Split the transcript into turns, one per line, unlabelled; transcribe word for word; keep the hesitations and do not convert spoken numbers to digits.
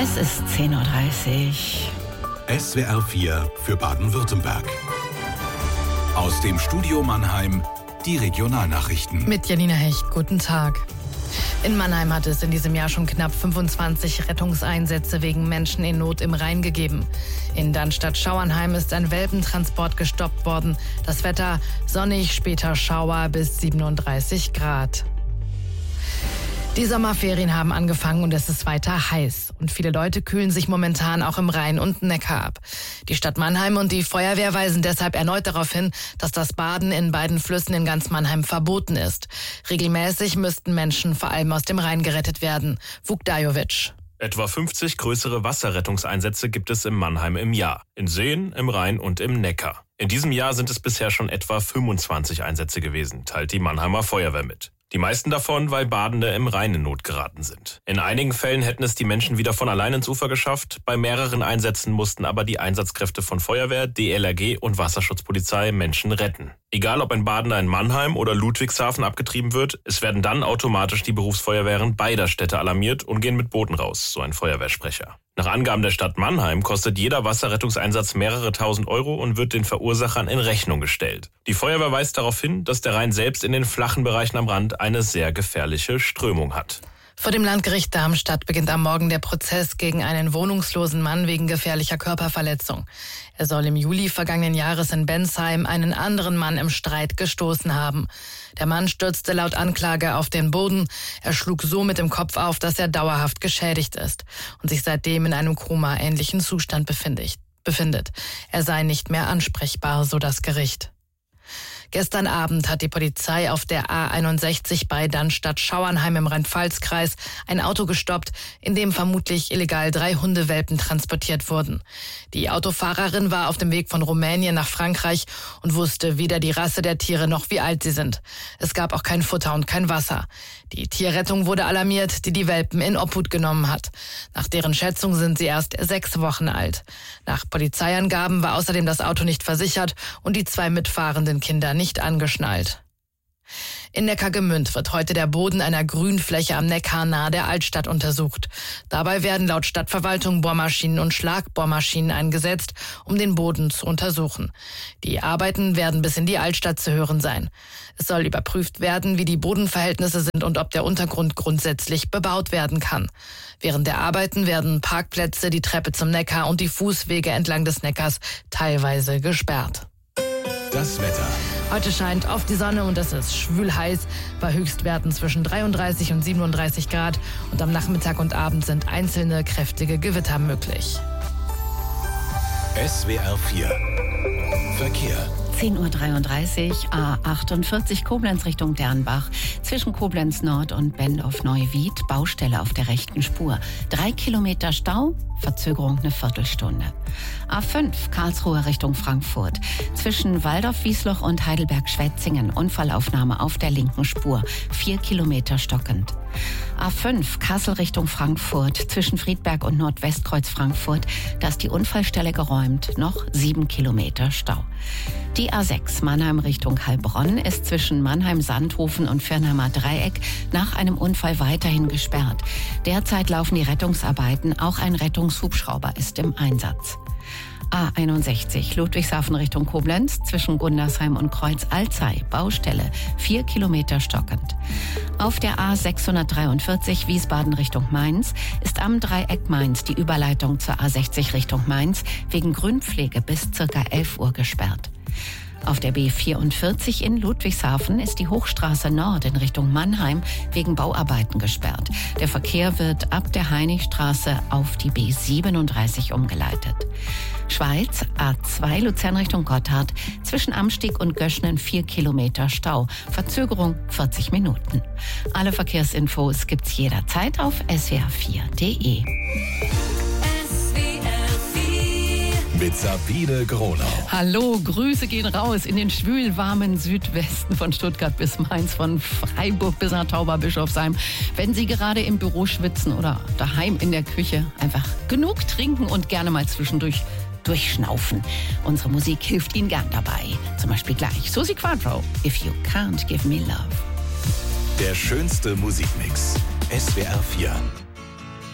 Es ist zehn Uhr dreißig.
S W R vier für Baden-Württemberg. Aus dem Studio Mannheim die Regionalnachrichten.
Mit Janina Hecht, guten Tag. In Mannheim hat es in diesem Jahr schon knapp fünfundzwanzig Rettungseinsätze wegen Menschen in Not im Rhein gegeben. In Dannstatt-Schauernheim ist ein Welpentransport gestoppt worden. Das Wetter sonnig, später Schauer bis siebenunddreißig Grad. Die Sommerferien haben angefangen und es ist weiter heiß. Und viele Leute kühlen sich momentan auch im Rhein und Neckar ab. Die Stadt Mannheim und die Feuerwehr weisen deshalb erneut darauf hin, dass das Baden in beiden Flüssen in ganz Mannheim verboten ist. Regelmäßig müssten Menschen vor allem aus dem Rhein gerettet werden. Vukdajovic.
Etwa fünfzig größere Wasserrettungseinsätze gibt es in Mannheim im Jahr. In Seen, im Rhein und im Neckar. In diesem Jahr sind es bisher schon etwa fünfundzwanzig Einsätze gewesen, teilt die Mannheimer Feuerwehr mit. Die meisten davon, weil Badende im Rhein in Not geraten sind. In einigen Fällen hätten es die Menschen wieder von allein ins Ufer geschafft. Bei mehreren Einsätzen mussten aber die Einsatzkräfte von Feuerwehr, D L R G und Wasserschutzpolizei Menschen retten. Egal ob ein Badender in Mannheim oder Ludwigshafen abgetrieben wird, es werden dann automatisch die Berufsfeuerwehren beider Städte alarmiert und gehen mit Booten raus, so ein Feuerwehrsprecher. Nach Angaben der Stadt Mannheim kostet jeder Wasserrettungseinsatz mehrere tausend Euro und wird den Verursachern in Rechnung gestellt. Die Feuerwehr weist darauf hin, dass der Rhein selbst in den flachen Bereichen am Rand eine sehr gefährliche Strömung hat.
Vor dem Landgericht Darmstadt beginnt am Morgen der Prozess gegen einen wohnungslosen Mann wegen gefährlicher Körperverletzung. Er soll im Juli vergangenen Jahres in Bensheim einen anderen Mann im Streit gestoßen haben. Der Mann stürzte laut Anklage auf den Boden. Er schlug so mit dem Kopf auf, dass er dauerhaft geschädigt ist und sich seitdem in einem Koma-ähnlichen Zustand befindet. Er sei nicht mehr ansprechbar, so das Gericht. Gestern Abend hat die Polizei auf der A einundsechzig bei Dannstatt-Schauernheim im Rheinland-Pfalz-Kreis ein Auto gestoppt, in dem vermutlich illegal drei Hundewelpen transportiert wurden. Die Autofahrerin war auf dem Weg von Rumänien nach Frankreich und wusste weder die Rasse der Tiere noch wie alt sie sind. Es gab auch kein Futter und kein Wasser. Die Tierrettung wurde alarmiert, die die Welpen in Obhut genommen hat. Nach deren Schätzung sind sie erst sechs Wochen alt. Nach Polizeiangaben war außerdem das Auto nicht versichert und die zwei mitfahrenden Kinder nicht angeschnallt. In Neckargemünd wird heute der Boden einer Grünfläche am Neckar nahe der Altstadt untersucht. Dabei werden laut Stadtverwaltung Bohrmaschinen und Schlagbohrmaschinen eingesetzt, um den Boden zu untersuchen. Die Arbeiten werden bis in die Altstadt zu hören sein. Es soll überprüft werden, wie die Bodenverhältnisse sind und ob der Untergrund grundsätzlich bebaut werden kann. Während der Arbeiten werden Parkplätze, die Treppe zum Neckar und die Fußwege entlang des Neckars teilweise gesperrt.
Das Wetter.
Heute scheint oft die Sonne und es ist schwül heiß, bei Höchstwerten zwischen dreiunddreißig und siebenunddreißig Grad und am Nachmittag und Abend sind einzelne kräftige Gewitter möglich.
S W R vier Verkehr.
zehn Uhr dreiunddreißig, A achtundvierzig Koblenz Richtung Dernbach. Zwischen Koblenz Nord und Bendorf-Neuwied, Baustelle auf der rechten Spur. Drei Kilometer Stau, Verzögerung eine Viertelstunde. A fünf Karlsruhe Richtung Frankfurt. Zwischen Waldorf-Wiesloch und Heidelberg-Schwetzingen, Unfallaufnahme auf der linken Spur. Vier Kilometer stockend. A fünf Kassel Richtung Frankfurt. Zwischen Friedberg und Nordwestkreuz Frankfurt. Da ist die Unfallstelle geräumt. Noch sieben Kilometer Stau. Die A sechs Mannheim Richtung Heilbronn ist zwischen Mannheim-Sandhofen und Firnheimer Dreieck nach einem Unfall weiterhin gesperrt. Derzeit laufen die Rettungsarbeiten. Auch ein Rettungshubschrauber ist im Einsatz. A einundsechzig Ludwigshafen Richtung Koblenz zwischen Gundersheim und Kreuz-Alzey, Baustelle, vier Kilometer stockend. Auf der A sechshundertdreiundvierzig Wiesbaden Richtung Mainz ist am Dreieck Mainz die Überleitung zur A sechzig Richtung Mainz wegen Grünpflege bis circa elf Uhr gesperrt. Auf der B vierundvierzig in Ludwigshafen ist die Hochstraße Nord in Richtung Mannheim wegen Bauarbeiten gesperrt. Der Verkehr wird ab der Heinigstraße auf die B siebenunddreißig umgeleitet. Schweiz, A zwei Luzern Richtung Gotthard, zwischen Amstieg und Göschnen vier Kilometer Stau. Verzögerung vierzig Minuten. Alle Verkehrsinfos gibt's jederzeit auf S W R vier punkt de.
Mit Sabine Gronau.
Hallo, Grüße gehen raus in den schwülwarmen Südwesten von Stuttgart bis Mainz, von Freiburg bis nach Tauberbischofsheim. Wenn Sie gerade im Büro schwitzen oder daheim in der Küche, einfach genug trinken und gerne mal zwischendurch durchschnaufen. Unsere Musik hilft Ihnen gern dabei. Zum Beispiel gleich Susi Quadro, If You Can't Give Me Love.
Der schönste Musikmix. S W R vier.